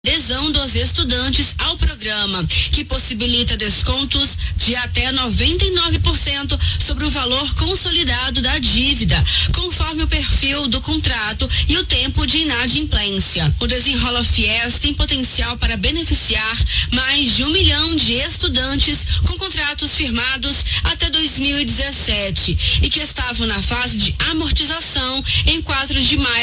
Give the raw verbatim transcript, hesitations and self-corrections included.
Adesão dos estudantes ao programa, que possibilita descontos de até noventa e nove por cento sobre o valor consolidado da dívida, conforme o perfil do contrato e o tempo de inadimplência. O Desenrola Fies tem potencial para beneficiar mais de um milhão de estudantes com contratos firmados até dois mil e dezessete e que estavam na fase de amortização em quatro de maio